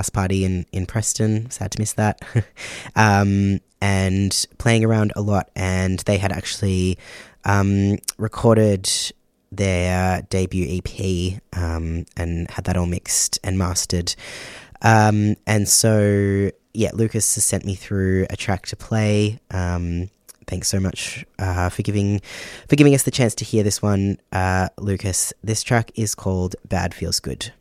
party in Preston. Sad to miss that. And playing around a lot, and they had actually recorded their debut EP and had that all mixed and mastered. And so, yeah, Lucas has sent me through a track to play. Thanks so much for giving us the chance to hear this one, Lucas. This track is called Bad Feels Good.